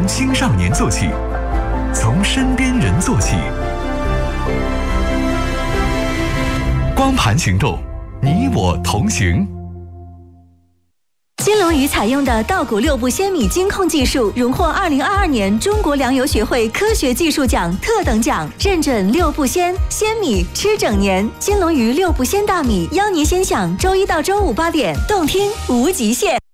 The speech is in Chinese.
从青少年做起，从身边人做起。光盘行动，你我同行。 金龙鱼采用的稻谷6步鲜米精控技术，荣获2022年中国粮油学会科学技术奖特等奖，认准6步鲜米吃整年。金龙鱼6步鲜大米，邀您先享周1到周5 8点，动听无极限。